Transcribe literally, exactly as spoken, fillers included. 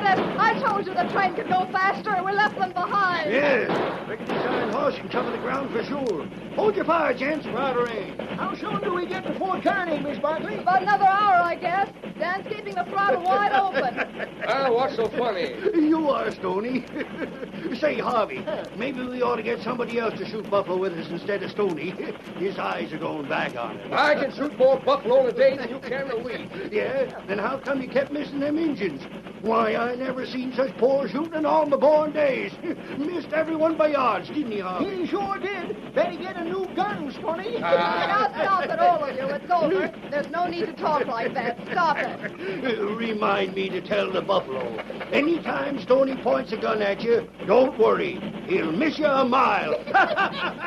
Dennis. I told you the train could go faster, and we left them behind. Yes. Reckon this iron horse can cover the ground for sure. Hold your fire, gents. We're out of range. How soon do we get to Fort Kearney, Miss Barkley? About another hour, I guess. Dan's keeping the throttle wide open. Ah, what's so funny? You are, Stoney. Say, Harvey, maybe we ought to get somebody else to shoot buffalo with us instead of Stoney. His eyes are going back on him. I can shoot more buffalo in a day than you can in a week. Yeah? Then how come you kept missing them Injuns? Why, I never seen such poor shooting in all my born days. Missed everyone by yards, didn't he, Harvey? He sure did. Better get a new gun, Stoney. Now stop it, all of you. It's over. There's no need to talk like that. Stop it. Remind me to tell the buffalo. Anytime Stoney points a gun at you, don't worry. He'll miss you a mile.